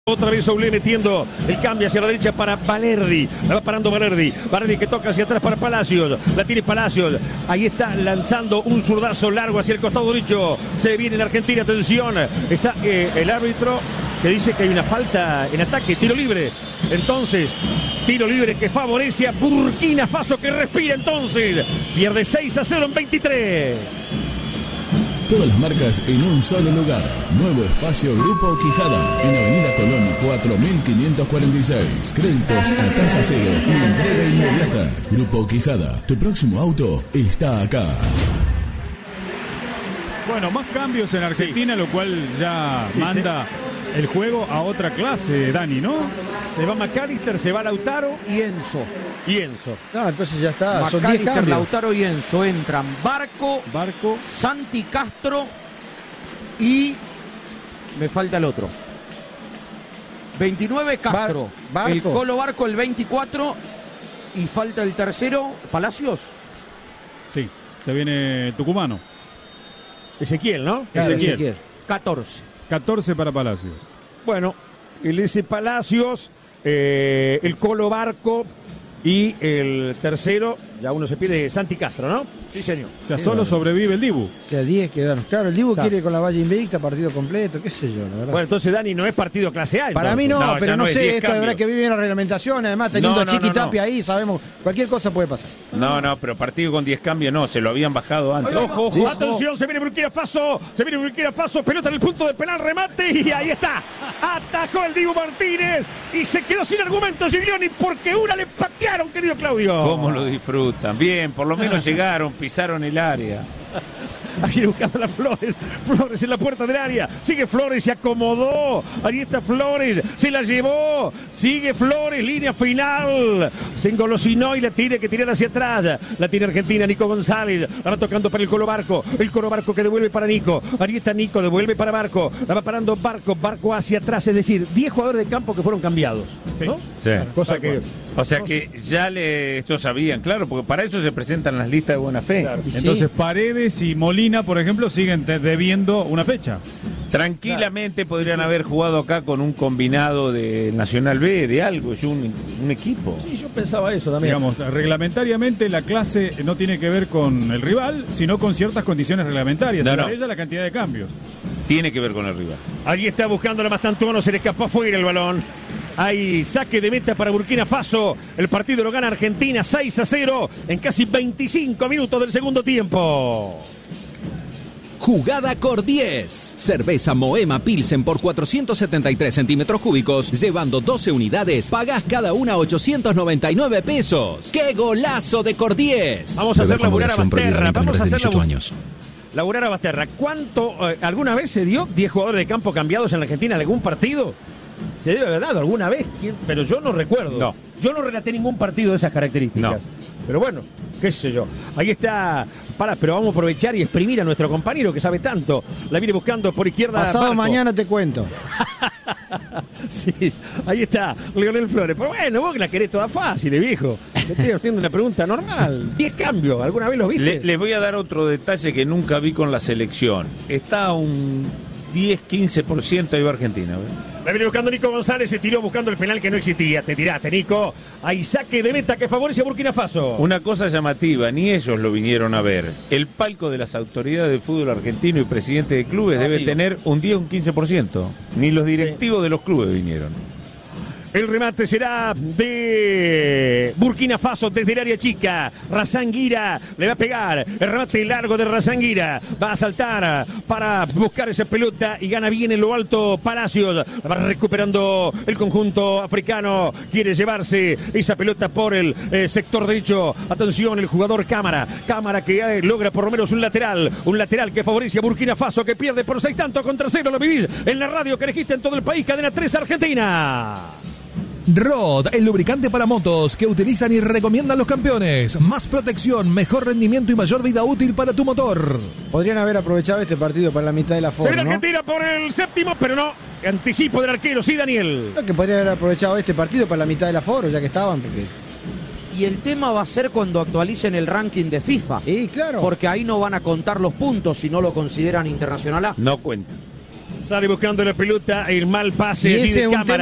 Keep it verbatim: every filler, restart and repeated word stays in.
Otra vez Soule metiendo el cambio hacia la derecha para Valerdi. La va parando Valerdi. Valerdi que toca hacia atrás para Palacios. La tiene Palacios. Ahí está lanzando un zurdazo largo hacia el costado derecho. Se viene en Argentina. Atención. Está eh, el árbitro que dice que hay una falta en ataque. Tiro libre. Entonces, tiro libre que favorece a Burkina Faso, que respira entonces. Pierde seis a cero en veintitrés. Todas las marcas en un solo lugar. Nuevo espacio Grupo Quijada. En Avenida Colón cuatro mil quinientos cuarenta y seis. Créditos a tasa cero y entrega inmediata. Grupo Quijada. Tu próximo auto está acá. Bueno, más cambios en Argentina, sí. Lo cual ya sí, manda sí. el juego a otra clase, Dani, ¿no? Se va McAllister, se va Lautaro y Enzo. Y Enzo. No, entonces ya está. Son diez cambios. Lautaro y Enzo entran. Barco, Barco, Santi Castro y me falta el otro. veintinueve Castro. Bar Barco. El Colo Barco el veinticuatro y falta el tercero, Palacios. Sí, se viene tucumano. Ezequiel, ¿no? Claro, Ezequiel. Ezequiel. catorce. catorce para Palacios. Bueno, el ese Palacios, eh, el Colo Barco. Y el tercero, ya uno se pide, Santi Castro, ¿no? Sí, señor. O sea, solo sobrevive el Dibu. O sea, diez quedaron. Claro, el Dibu claro. quiere con la valla invicta, partido completo, qué sé yo, la verdad. Bueno, entonces, Dani, no es partido clase A. Entonces. Para mí no, no pero no, no sé, esto de verdad que vive en la reglamentación, además teniendo no, a no, Chiqui no, no. Tapia ahí, sabemos, cualquier cosa puede pasar. No, no, pero partido con diez cambios no, se lo habían bajado antes. Ojo, ojo, sí, atención, se viene Burkina Faso, se viene Burkina Faso, pelota en el punto de penal, remate, y ahí está. Atajó el Dibu Martínez, y se quedó sin argumentos Giglioni, porque una le patearon, querido Claudio. ¿Cómo lo disfrutan? Bien, por lo menos llegaron, pisaron el área. Ahí buscando a Flores. Flores en la puerta del área. Sigue Flores, se acomodó. Ahí está Flores, se la llevó. Sigue Flores, línea final. Se engolosinó y la tiene que tirar hacia atrás. La tiene Argentina, Nico González. La va tocando para el Colo Barco. El Colo Barco que devuelve para Nico. Ahí está Nico, devuelve para Barco. La va parando Barco. Barco hacia atrás. Es decir, diez jugadores de campo que fueron cambiados. Sí. ¿No? Sí. Cosa que... O sea que ya le, esto sabían, claro, porque para eso se presentan las listas de buena fe. Claro. Entonces sí. Paredes y Molina, por ejemplo, siguen debiendo una fecha. Tranquilamente claro. podrían haber jugado acá con un combinado de Nacional B, de algo, yo un, un equipo. Sí, yo pensaba eso también. Digamos, reglamentariamente la clase no tiene que ver con el rival, sino con ciertas condiciones reglamentarias. No, Entre no. ellas la cantidad de cambios. Tiene que ver con el rival. Allí está buscando la Mastantuono, se le escapó afuera el balón. Hay saque de meta para Burkina Faso. El partido lo gana Argentina seis a cero en casi veinticinco minutos del segundo tiempo. Jugada Cor diez. Cerveza Moema Pilsen por cuatrocientos setenta y tres centímetros cúbicos. Llevando doce unidades, pagás cada una ochocientos noventa y nueve pesos. ¡Qué golazo de Cor diez! Vamos a hacer laburar a Basterra. Vamos a hacer dieciocho años. Laburar a Basterra. ¿Cuánto, eh, alguna vez se dio diez jugadores de campo cambiados en la Argentina en algún partido? Se debe haber dado alguna vez, pero yo no recuerdo. No. Yo no relaté ningún partido de esas características. No. Pero bueno, qué sé yo. Ahí está. Para, pero vamos a aprovechar y exprimir a nuestro compañero que sabe tanto. La viene buscando por izquierda. Pasado Barco. Mañana te cuento. Sí, ahí está Leonel Flores. Pero bueno, vos que la querés toda fácil, viejo. Te estoy haciendo una pregunta normal. diez cambios, ¿alguna vez los viste? Le, les voy a dar otro detalle que nunca vi con la selección. Está un diez, quince por ciento ahí va Argentina. ¿Ve? La viene buscando Nico González, se tiró buscando el penal que no existía. Te tiraste, Nico. Hay saque de meta que favorece a Burkina Faso. Una cosa llamativa, ni ellos lo vinieron a ver. El palco de las autoridades del fútbol argentino y presidentes de clubes ah, debe sí. tener un diez o un quince por ciento. Ni los directivos sí. de los clubes vinieron. El remate será de Burkina Faso desde el área chica. Razanguira le va a pegar. El remate largo de Razanguira. Va a saltar para buscar esa pelota y gana bien en lo alto Palacios. Va recuperando el conjunto africano. Quiere llevarse esa pelota por el eh, sector derecho. Atención, el jugador Cámara. Cámara que eh, logra por lo menos un lateral. Un lateral que favorece a Burkina Faso, que pierde por seis tantos contra cero. Lo vivís en la radio que elegiste en todo el país. Cadena tres Argentina. Rod, el lubricante para motos que utilizan y recomiendan los campeones. Más protección, mejor rendimiento y mayor vida útil para tu motor. Podrían haber aprovechado este partido para la mitad de la forma. Se viene ¿no? Argentina por el séptimo, pero no. Anticipo del arquero, sí, Daniel. No, que podría haber aprovechado este partido para la mitad del aforo, ya que estaban. Porque... Y el tema va a ser cuando actualicen el ranking de FIFA. Sí, claro. Porque ahí no van a contar los puntos si no lo consideran internacional A. No cuenta. Sale buscando la pelota, el mal pase Y allí ese de es un Cámara.